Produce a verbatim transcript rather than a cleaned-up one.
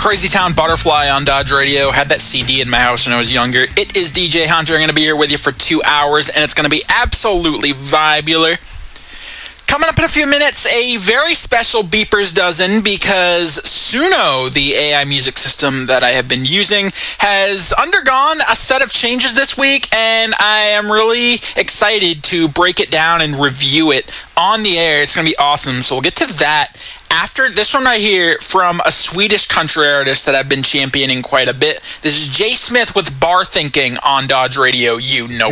Crazy Town Butterfly on Dodge Radio. Had that C D in my house when I was younger. It is D J Hunter. I'm going to be here with you for two hours, and it's going to be absolutely vibular. Coming up in a few minutes, a very special Beepers Dozen, because Suno, the A I music system that I have been using, has undergone a set of changes this week, and I am really excited to break it down and review it on the air. It's going to be awesome, so we'll get to that after this one right here from a Swedish country artist that I've been championing quite a bit. This is Jay Smith with Bar Thinking on Dodge Radio. You know